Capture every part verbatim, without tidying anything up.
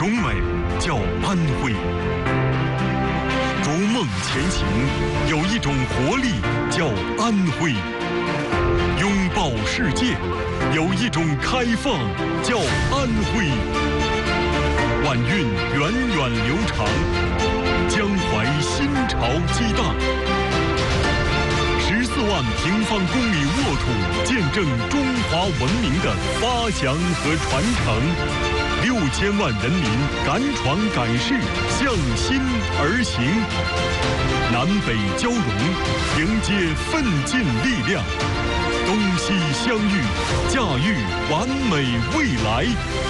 种美叫安徽，逐梦前行有一种活力叫安徽，拥抱世界有一种开放叫安徽。晚运源远流长，江淮新潮激荡。十四万平方公里沃土，见证中华文明的发祥和传承。六千万人民敢闯敢试，向心而行。南北交融，迎接奋进力量。东西相遇，驾驭完美未来。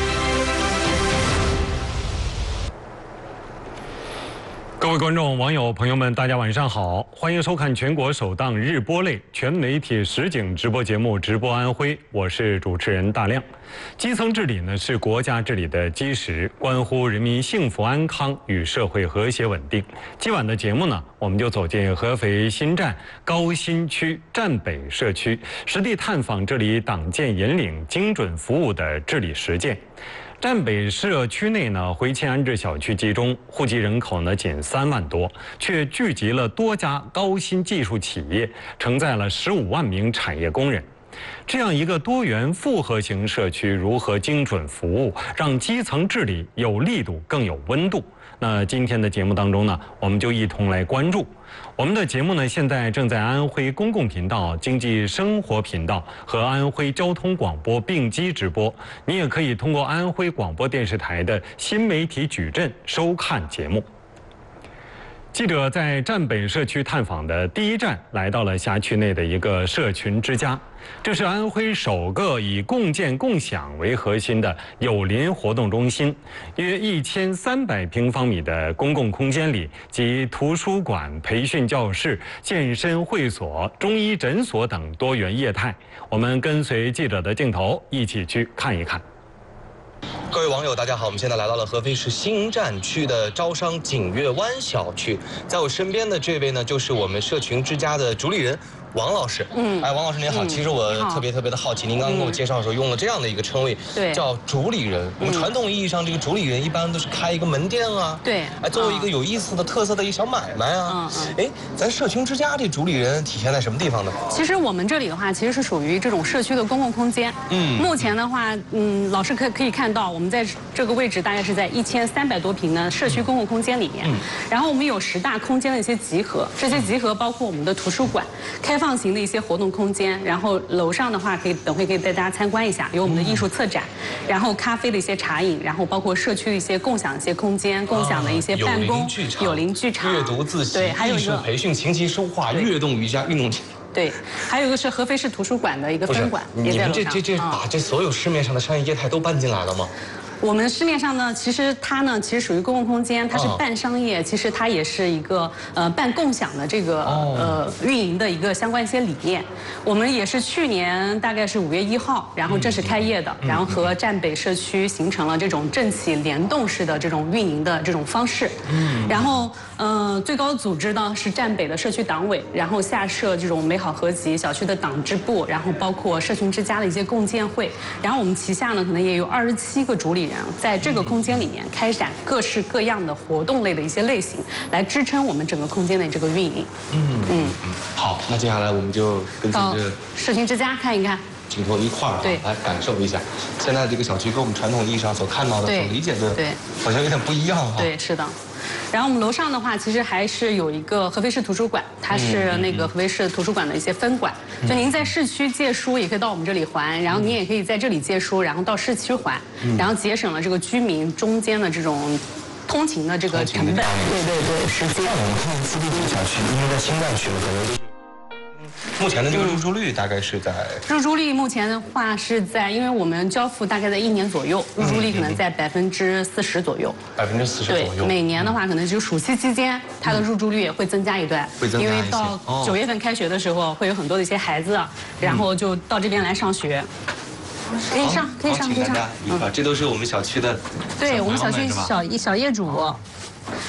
各位观众、网友、朋友们，大家晚上好，欢迎收看全国首档日播类全媒体实景直播节目《直播安徽》，我是主持人大亮。基层治理呢是国家治理的基石，关乎人民幸福安康与社会和谐稳定。今晚的节目呢，我们就走进合肥新站高新区站北社区，实地探访这里党建引领、精准服务的治理实践。站北社区内呢，回迁安置小区集中，户籍人口呢仅三万多，却聚集了多家高新技术企业，承载了十五万名产业工人。这样一个多元复合型社区，如何精准服务，让基层治理有力度、更有温度？那今天的节目当中呢，我们就一同来关注。我们的节目呢，现在正在安徽公共频道、经济生活频道和安徽交通广播并机直播。你也可以通过安徽广播电视台的新媒体矩阵收看节目。记者在站北社区探访的第一站，来到了辖区内的一个社群之家。这是安徽首个以共建共享为核心的有邻活动中心，约一千三百平方米的公共空间里，集图书馆、培训教室、健身会所、中医诊所等多元业态。我们跟随记者的镜头，一起去看一看。 各位网友，大家好！我们现在来到了合肥市新站区的招商景悦湾小区，在我身边的这位呢，就是我们社群之家的主理人王老师。嗯，哎，王老师您好。嗯、其实我特别特别的好奇，您刚刚给我介绍的时候用了这样的一个称谓，对、嗯，叫主理人。我们传统意义上，这个主理人一般都是开一个门店啊，对，哎，作为一个有意思的、特色的一小买卖啊。嗯嗯。哎，咱社群之家这主理人体现在什么地方呢？ 其实我们这里的话，其实是属于这种社区的公共空间。嗯。目前的话，嗯，老师可可以看到，我们在这个位置大概是在一千三百多平的社区公共空间里面。嗯。然后我们有十大空间的一些集合，这些集合包括我们的图书馆、开放型的一些活动空间，然后楼上的话可以等会可以带大家参观一下，有我们的艺术策展，然后咖啡的一些茶饮，然后包括社区的一些共享的一些空间，共享的一些办公、 有邻剧场、阅读自习、对，还有艺术培训、琴棋书画、跃动瑜伽、运动。 对，还有一个是合肥市图书馆的一个分馆， 你们这这这把这所有市面上的商业业态都搬进来了吗？ 我们市面上呢，其实它呢，其实属于公共空间，它是半商业，其实它也是一个呃半共享的这个呃运营的一个相关一些理念。我们也是去年大概是五月一号，然后正式开业的，然后和站北社区形成了这种政企联动式的这种运营的这种方式。嗯，然后呃最高组织呢是站北的社区党委，然后下设这种美好合集小区的党支部，然后包括社群之家的一些共建会，然后我们旗下呢可能也有二十七个主理人。在这个空间里面开展各式各样的活动类的一些类型，来支撑我们整个空间的这个运营。嗯嗯嗯。好， 那接下来我们就跟着这社群之家看一看， 镜头一块儿、啊、来感受一下现在这个小区跟我们传统意义上所看到的、所理解的，对，好像有点不一样哈、啊。 对，是的。然后我们楼上的话，其实还是有一个合肥市图书馆，它是那个合肥市图书馆的一些分馆。嗯、就您在市区借书，也可以到我们这里还，然后您也可以在这里借书，然后到市区还，嗯、然后节省了这个居民中间的这种通勤的这个成本。对对对，时间。 那我们看四 D 这个小区，因为在新站区了，可能就是。目前的这个入住率大概是在入住率目前的话是在，因为我们交付大概在一年左右，入住率可能在百分之四十左右。 百分之四十左右。 对，每年的话可能就暑期期间，它的入住率也会增加一段， 会增加一些。 因为到九月份开学的时候，会有很多的一些孩子，然后就到这边来上学。可以上，可以上，可以上。 嗯，这都是我们小区的。 对我们小区小小业主。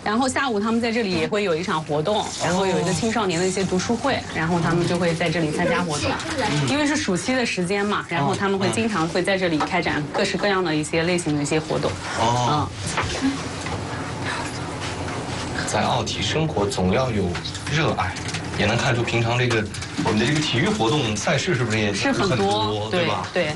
然后下午他们在这里也会有一场活动，然后有一个青少年的一些读书会，然后他们就会在这里参加活动。因为是暑期的时间嘛，然后他们会经常会在这里开展各式各样的一些类型的一些活动。哦。嗯。 在奥体生活总要有热爱。也能看出平常这个我们的这个体育活动赛事是不是也是很多，对吧？对。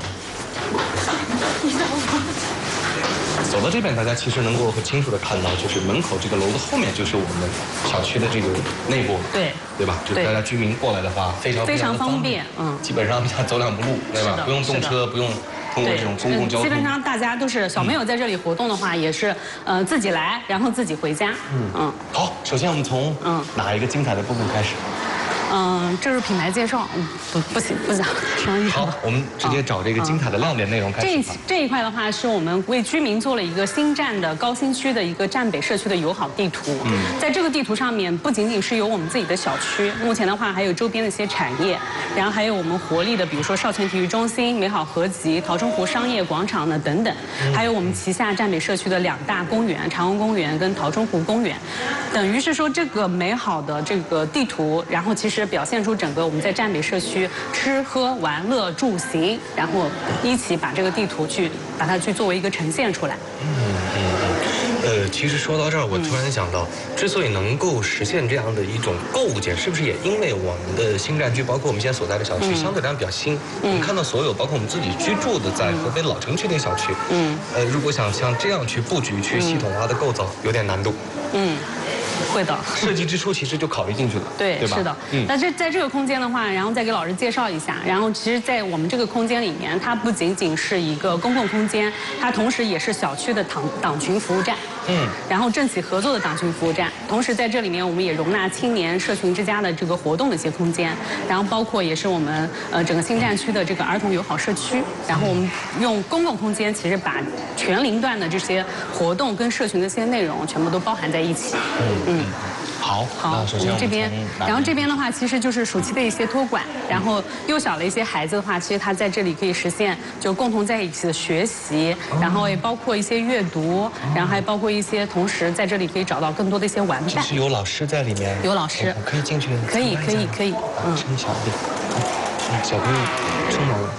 走到这边，大家其实能够很清楚的看到，就是门口这个楼的后面就是我们小区的这个内部， 对对吧？就是大家居民过来的话，非常非常方便， 嗯，基本上走两步路，对吧？不用动车，不用。通过这种公共交通， 基本上大家都是小朋友在这里活动的话，也是呃自己来，然后自己回家。嗯嗯。好，首先我们从嗯哪一个精彩的部分开始？ 嗯，这是品牌介绍，嗯，不不行，不讲，不好意思。 好，我们直接找这个精彩的亮点内容开始。 这这一块的话，是我们为居民做了一个新站的高新区的一个站北社区的友好地图。嗯，在这个地图上面，不仅仅是有我们自己的小区，目前的话还有周边的一些产业，然后还有我们活力的，比如说少泉体育中心、美好合集、陶中湖商业广场呢等等，还有我们旗下站北社区的两大公园——长虹公园跟陶中湖公园，等于是说这个美好的这个地图，然后其实表现出整个我们在站北社区吃喝玩乐住行，然后一起把这个地图去把它去作为一个呈现出来。嗯嗯嗯。呃，其实说到这儿，我突然想到，之所以能够实现这样的一种构建，是不是也因为我们的新站区，包括我们现在所在的小区，相对来讲比较新。我们看到所有，包括我们自己居住的在合肥老城区的小区，嗯，呃，如果想像这样去布局、去系统化的构造，有点难度。嗯。 会的， 设计之初其实就考虑进去了， 对， 对吧？ 是的。嗯，那这在这个空间的话，然后再给老师介绍一下。然后，其实，在我们这个空间里面，它不仅仅是一个公共空间，它同时也是小区的党党群服务站。嗯。然后政企合作的党群服务站，同时在这里面我们也容纳青年社群之家的这个活动的一些空间，然后包括也是我们呃整个新站区的这个儿童友好社区。然后我们用公共空间，其实把全龄段的这些活动跟社群的一些内容全部都包含在一起。嗯。嗯， 好， 好，我们这边，然后这边的话，其实就是暑期的一些托管，然后幼小的一些孩子的话，其实他在这里可以实现就共同在一起的学习，然后也包括一些阅读，然后还包括一些同时在这里可以找到更多的一些玩伴。 是有老师在里面？ 有老师， 可以进去？ 可以，可以，可以。 嗯，真小点，小朋友出门了。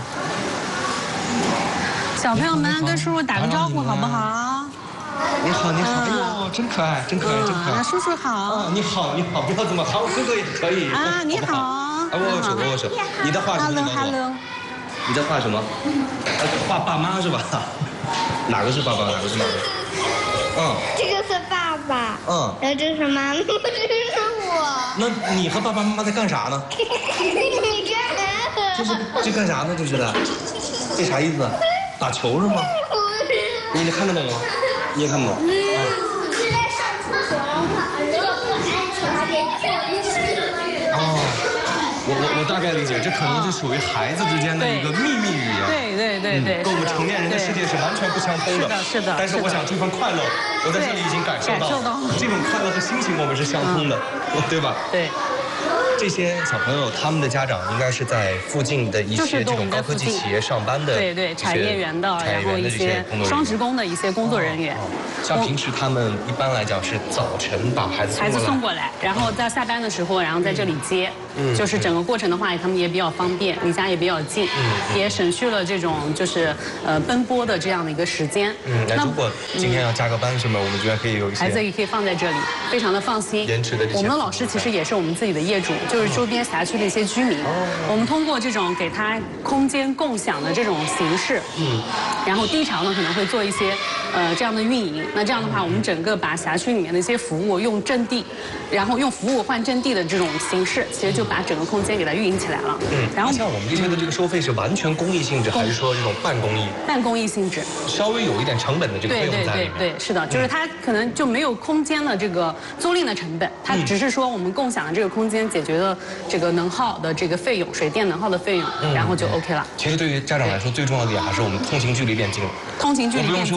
小朋友们跟叔叔打个招呼好不好？ 你好，你好，哎呦，真可爱，真可爱，真可爱。 叔叔好。 啊，你好，你好，不要这么喊，哥哥也可以。 啊，你好。 哎，握手，握手。你在画什么？ Hello，Hello。 你在画什么？画爸妈是吧？哪个是爸爸，哪个是妈妈？ 嗯。这个是爸爸。嗯。然后这是妈妈，这是我。 那你和爸爸妈妈在干啥呢？ 你干？ 这是这干啥呢？这是的。这啥意思？打球是吗？你你看得懂吗？你也看不懂。嗯。 是在上厕所，然后如果不安全， 哦，我我我大概理解，这可能是属于孩子之间的一个秘密语言。 对对对对。 跟我们成年人的世界是完全不相通的。 是的，是的。 但是我想这份快乐，我在这里已经感受到，这种快乐和心情我们是相通的，对吧？ 对。 这些小朋友，他们的家长应该是在附近的一些这种高科技企业上班的， 对对，产业园的，然后一些双职工的一些工作人员。 像平时他们一般来讲是早晨把孩子孩子送过来，然后在下班的时候，然后在这里接，就是整个过程的话，他们也比较方便，离家也比较近，也省去了这种就是呃奔波的这样的一个时间。 嗯，那如果今天要加个班什么，我们觉得可以有一些孩子也可以放在这里，非常的放心。 延迟的我们的老师其实也是我们自己的业主。就是周边辖区的一些居民，我们通过这种给他空间共享的这种形式，嗯，然后低潮呢可能会做一些呃这样的运营。那这样的话，我们整个把辖区里面的一些服务用阵地，然后用服务换阵地的这种形式，其实就把整个空间给它运营起来了。 嗯，然后像我们这些的这个收费是完全公益性质，还是说这种半公益？ 半公益性质， 稍微有一点成本的这个费用在里面。 对对对对，是的，就是它可能就没有空间的这个租赁的成本，它只是说我们共享的这个空间解决了这个能耗的这个费用，水电能耗的费用，然后就 OK 了。 其实对于家长来说，最重要的点还是我们通行距离变近了。 通行距离变近了。我不用说从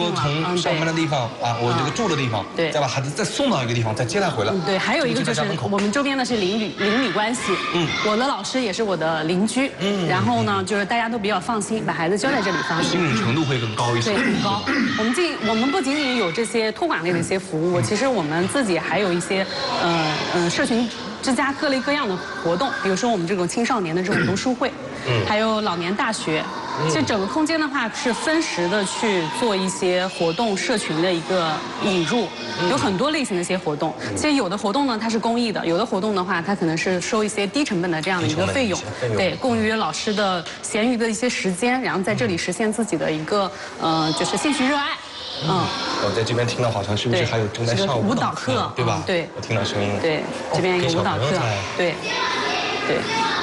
上班的地方啊，我这个住的地方， 对， 再把孩子再送到一个地方，再接他回来。 对，还有一个就是我们周边的是邻里邻里关系，嗯，我的老师也是我的邻居，嗯，然后呢，就是大家都比较放心，把孩子交在这里放心， 信任程度会更高一些， 对，很高。我们仅我们不仅仅有这些托管类的一些服务，其实我们自己还有一些呃呃社群之家各类各样的活动，比如说我们这种青少年的这种读书会，嗯，还有老年大学。其实整个空间的话是分时的去做一些活动，社群的一个引入，有很多类型的一些活动。其实有的活动呢它是公益的，有的活动的话它可能是收一些低成本的这样的一个费用，对，供于老师的闲余的一些时间，然后在这里实现自己的一个呃就是兴趣热爱。嗯， 我在这边听到好像是不是还有正在上舞蹈课， 对吧？ 对， 我听到声音了。 对，这边有舞蹈课，对，对。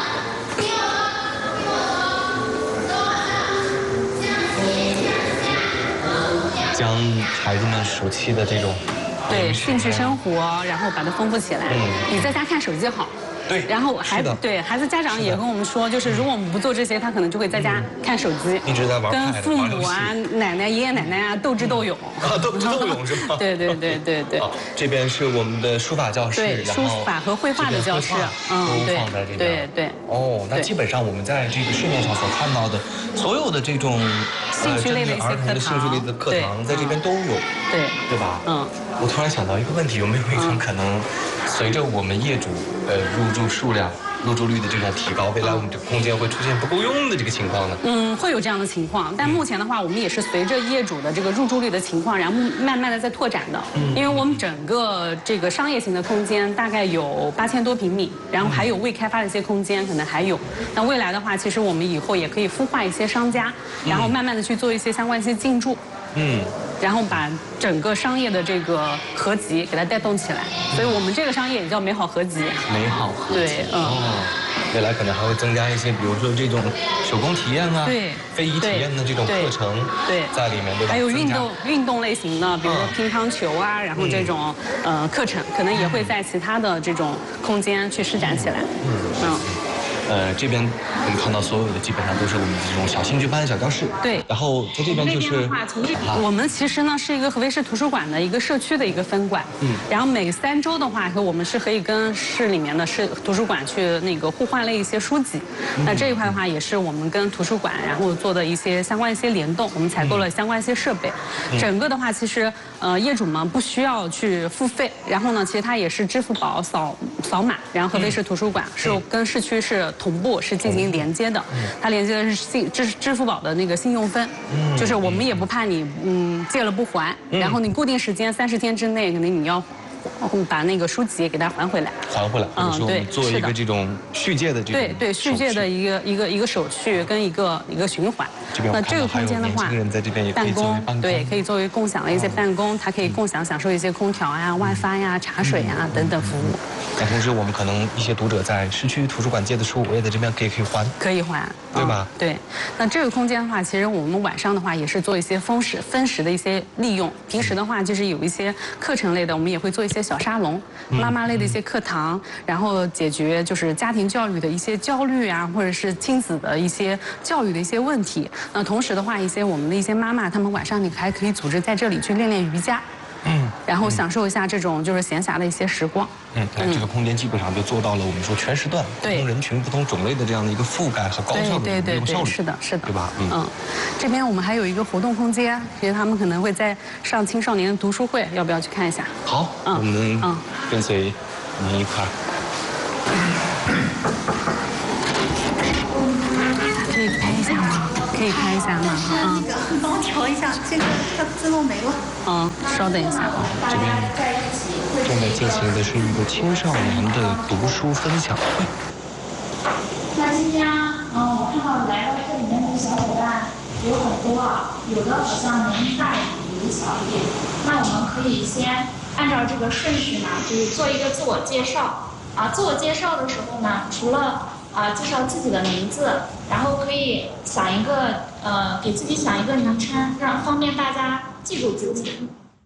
将孩子们暑期的这种对兴趣生活，然后把它丰富起来。嗯，你在家看手机好。 对， 然后孩子对孩子家长也跟我们说，就是如果我们不做这些，他可能就会在家看手机， 一直在玩， 跟父母啊、奶奶、爷爷奶奶啊斗智斗勇。 啊，斗智斗勇是吗？ 对对对对对。 这边是我们的书法教室， 对，书法和绘画的教室， 嗯，都放在这边。 对对。 哦，那基本上我们在这个市面上所看到的所有的这种兴趣类的一些课堂， 兴趣类的课堂在这边都有， 对对吧？ 嗯。 我突然想到一个问题，有没有一种可能，随着我们业主呃入住数量、入住率的这种提高，未来我们这个空间会出现不够用的这个情况呢？ 嗯，会有这样的情况，但目前的话，我们也是随着业主的这个入住率的情况，然后慢慢的在拓展的。嗯，因为我们整个这个商业型的空间大概有八千多平米，然后还有未开发的一些空间，可能还有。那未来的话，其实我们以后也可以孵化一些商家，然后慢慢的去做一些相关一些进驻。嗯。然后把整个商业的这个合集给它带动起来，所以我们这个商业也叫美好合集。 美好合集。 对，嗯。 未来可能还会增加一些，比如说这种手工体验啊， 对， 非遗体验的这种课程， 对， 在里面，对吧？ 还有运动运动类型的，比如说乒乓球啊，然后这种呃课程，可能也会在其他的这种空间去施展起来。嗯嗯。 呃，这边我们看到所有的基本上都是我们这种小兴趣班、小教室。 对。 然后在这边就是， 我们其实呢是一个合肥市图书馆的一个社区的一个分馆。嗯。然后每三周的话，我们是可以跟市里面的市图书馆去那个互换了一些书籍。那这一块的话，也是我们跟图书馆然后做的一些相关一些联动，我们采购了相关一些设备。整个的话，其实呃业主们不需要去付费，然后呢，其实它也是支付宝扫扫码，然后合肥市图书馆是跟市区是同步是进行连接的，它连接的是信支支付宝的那个信用分，就是我们也不怕你嗯借了不还，然后你固定时间三十天之内，可能你要把那个书籍给它还回来， 还回来，嗯，对，做一个这种续借的这种， 对对，续借的一个一个一个手续跟一个一个循环。 那这个空间的话， 办公对，可以作为共享的一些办公，它可以共享享受一些空调呀、WiFi 呀、茶水呀等等服务。 但同时，我们可能一些读者在市区图书馆借的书，我也在这边可以可以还， 可以还， 对吧？ 对。那这个空间的话，其实我们晚上的话也是做一些分时分时的一些利用。平时的话，就是有一些课程类的，我们也会做一些小沙龙，妈妈类的一些课堂，然后解决就是家庭教育的一些焦虑啊，或者是亲子的一些教育的一些问题。那同时的话，一些我们的一些妈妈，她们晚上你还可以组织在这里去练练瑜伽。嗯，然后享受一下这种就是闲暇的一些时光。 嗯，那这个空间基本上就做到了我们说全时段、不同人群、不同种类的这样的一个覆盖和高效的利用效率。 是的，是的， 对吧？ 嗯，这边我们还有一个活动空间，其实他们可能会在上青少年读书会，要不要去看一下？ 好，我们跟随您一块儿。 可以拍一下吗？可以拍一下吗？ 嗯，帮我调一下，这个它自动没了。 嗯，稍等一下啊。 这边正在进行的是一个青少年的读书分享会。 那今天啊，嗯，我看到来到这里面的小伙伴有很多啊，有的好像年龄大一点，有的小一点。那我们可以先按照这个顺序呢，就是做一个自我介绍。啊，自我介绍的时候呢，除了啊，介绍自己的名字，然后可以想一个呃，给自己想一个昵称，让方便大家记住自己。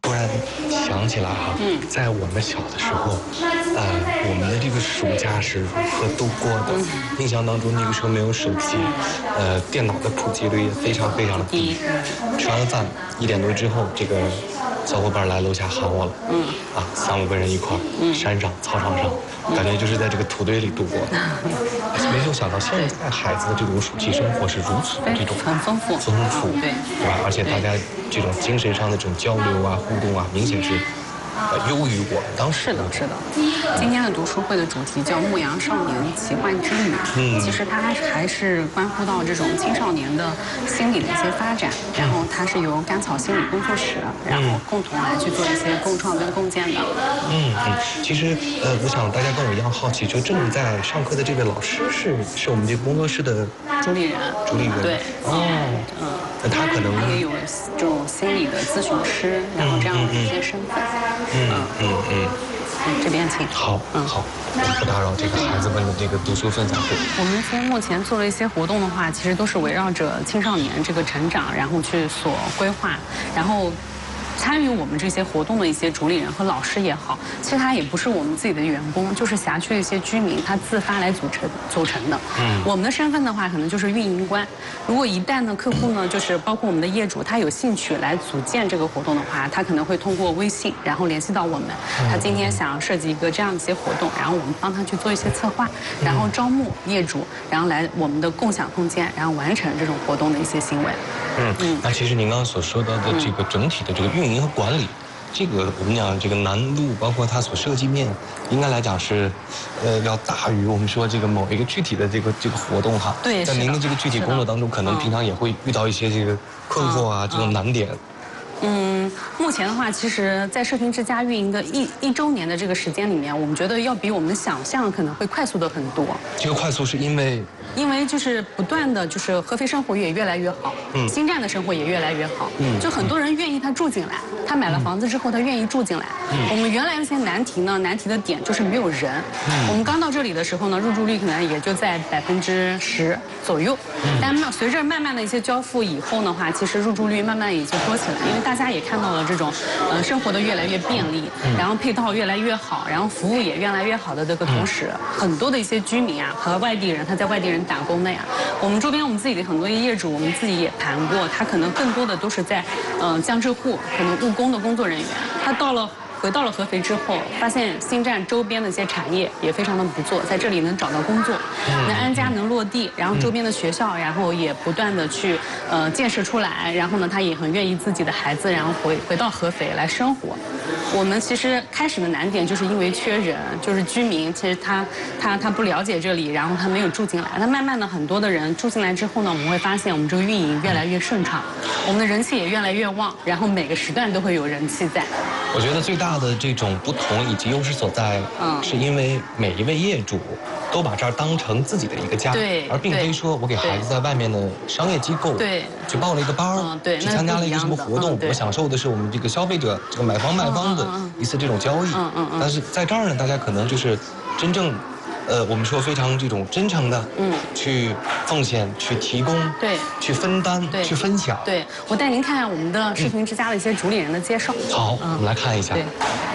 突然想起来哈，嗯，在我们小的时候，呃，我们的这个暑假是如何度过的？印象当中那个时候没有手机，呃，电脑的普及率也非常非常的低。吃完饭一点多之后，这个小伙伴来楼下喊我了，嗯，啊，三五个人一块儿，山上操场上，感觉就是在这个土堆里度过的。没有想到现在孩子的这种暑期生活是如此的这种很丰富， 丰富，对，对吧？而且大家这种精神上的这种交流啊、互动啊，明显是呃优于我们当时。 是的，是的。今天的读书会的主题叫《牧羊少年奇幻之旅》，嗯，其实它还是关乎到这种青少年的心理的一些发展，然后它是由甘草心理工作室，然后共同来去做一些共创跟共建的。 嗯嗯，其实呃，我想大家跟我一样好奇，就正在上课的这位老师是是我们这个工作室的主理人， 主理人。 对， 哦，嗯，那他可能他也有这种心理的咨询师，然后这样的一些身份。 嗯嗯嗯。 这边请。 好，嗯，好，不打扰这个孩子们的这个读书分享会。 我们现在目前做的一些活动的话，其实都是围绕着青少年这个成长，然后去所规划，然后。参与我们这些活动的一些主理人和老师也好，其实他也不是我们自己的员工，就是辖区的一些居民，他自发来组成组成的。嗯，我们的身份的话，可能就是运营官。如果一旦呢客户呢，就是包括我们的业主，他有兴趣来组建这个活动的话，他可能会通过微信，然后联系到我们。他今天想要设计一个这样的一些活动，然后我们帮他去做一些策划，然后招募业主，然后来我们的共享空间，然后完成这种活动的一些行为。 嗯嗯，那其实您刚刚所说到的这个整体的这个运营和管理，这个我们讲这个难度，包括它所涉及面，应该来讲是，呃，要大于我们说这个某一个具体的这个这个活动哈。 对， 在您的这个具体工作当中，可能平常也会遇到一些这个困惑啊，这种难点。 嗯，目前的话，其实，在社群之家运营的一一周年的这个时间里面，我们觉得要比我们想象可能会快速的很多。 这个快速是因为， 因为就是不断的就是合肥生活也越来越好，嗯，新站的生活也越来越好，嗯，就很多人愿意他住进来，他买了房子之后他愿意住进来。嗯，我们原来有些难题呢，难题的点就是没有人。嗯，我们刚到这里的时候呢，入住率可能也就在百分之十左右，嗯，但慢随着慢慢的一些交付以后的话，其实入住率慢慢也就多起来，因为大家也看到了这种，呃，生活的越来越便利，然后配套越来越好，然后服务也越来越好的这个同时，很多的一些居民啊和外地人，他在外地人打工的呀，我们周边我们自己的很多业主，我们自己也盘过，他可能更多的都是在，呃，江浙沪可能务工的工作人员，他到了。回到了合肥之后，发现新站周边的一些产业也非常的不错，在这里能找到工作，能安家能落地，然后周边的学校，然后也不断的去呃建设出来，然后呢，他也很愿意自己的孩子，然后回回到合肥来生活。我们其实开始的难点就是因为缺人，就是居民其实他他他不了解这里，然后他没有住进来。那慢慢的很多的人住进来之后呢，我们会发现我们这个运营越来越顺畅，我们的人气也越来越旺，然后每个时段都会有人气在。 我觉得最大的这种不同以及优势所在，嗯，是因为每一位业主都把这儿当成自己的一个家， 对， 而并非说我给孩子在外面的商业机构， 对， 去报了一个班儿， 嗯，对， 去参加了一个什么活动，我享受的是我们这个消费者这个买房卖方的一次这种交易，嗯嗯嗯，但是在这儿呢，大家可能就是真正。呃，我们说非常这种真诚的，嗯，去奉献、去提供， 对， 去分担、 对， 去分享。 对，我带您看看我们的社群之家的一些主理人的介绍。 好，我们来看一下。 对，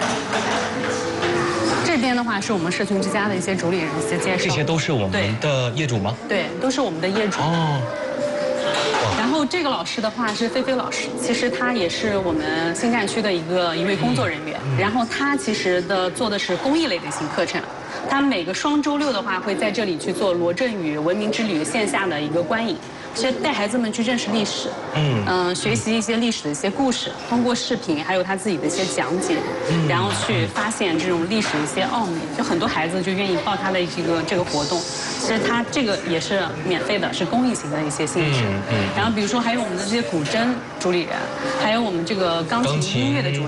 这边的话是我们社群之家的一些主理人一些介绍。 这些都是我们的业主吗？ 对，都是我们的业主。哦。然后这个老师的话是菲菲老师，其实他也是我们新站区的一个一位工作人员。然后他其实的做的是公益类的一些课程。他每个双周六的话，会在这里去做罗振宇文明之旅线下的一个观影，其实带孩子们去认识历史，嗯嗯、呃，学习一些历史的一些故事，通过视频还有他自己的一些讲解，嗯、然后去发现这种历史的一些奥秘，就很多孩子就愿意报他的这个这个活动。其实他这个也是免费的，是公益型的一些性质。嗯嗯、然后比如说还有我们的这些古筝主理人，还有我们这个钢琴音乐的主理人。